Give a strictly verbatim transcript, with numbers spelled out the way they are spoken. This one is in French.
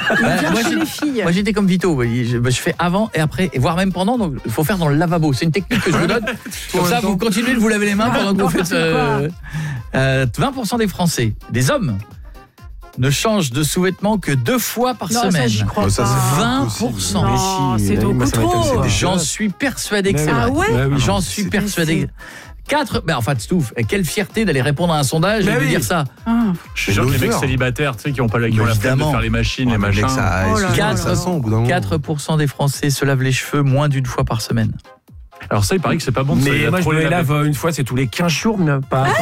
Bah, moi, chez les filles. Moi j'étais comme Vito, je, je fais avant et après, et voire même pendant, donc il faut faire dans le lavabo. C'est une technique que je vous donne. Comme ça, vous continuez de vous laver les mains pendant que vous faites. Euh, euh, vingt pour cent des Français, des hommes, ne changent de sous-vêtements que deux fois par non, semaine. Ça, j'y crois ça, pas. vingt pour cent. Non, c'est beaucoup trop. J'en suis persuadé que c'est Ah vrai. ouais J'en suis persuadé. quatre Ben, enfin, Stouff, quelle fierté d'aller répondre à un sondage mais et de oui. dire ça. Ah. Je suis sûr que les mecs célibataires, tu sais, qui ont pas la, qui ont la flemme de Évidemment. faire les machines, Ouais, les mais machins. mec, ça, Oh là là quatre, là. ça sent au bout d'un moment. quatre pour cent des Français se lavent les cheveux moins d'une fois par semaine. Alors ça, il paraît que c'est pas bon de se Mais laver moi, je trop me les lave laver. une fois, c'est tous les quinze jours, mais pas.